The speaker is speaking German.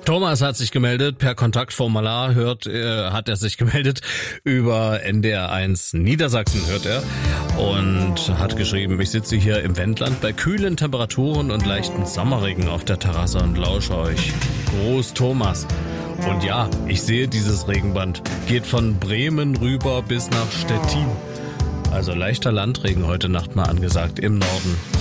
Thomas hat sich gemeldet, per Kontaktformular hat er sich gemeldet, über NDR1 Niedersachsen hört er und hat geschrieben, ich sitze hier im Wendland bei kühlen Temperaturen und leichten Sommerregen auf der Terrasse und lausche euch. Groß Thomas. Und ja, ich sehe dieses Regenband, geht von Bremen rüber bis nach Stettin. Also leichter Landregen heute Nacht mal angesagt im Norden.